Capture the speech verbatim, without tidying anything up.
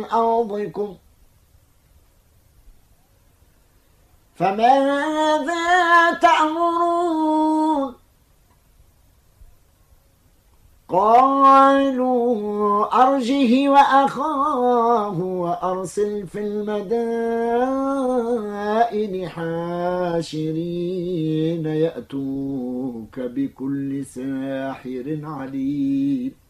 أرضكم فماذا تأمرون قالوا أرجه وأخاه وأرسل في المدائن حاشرين يأتوك بكل ساحر عليم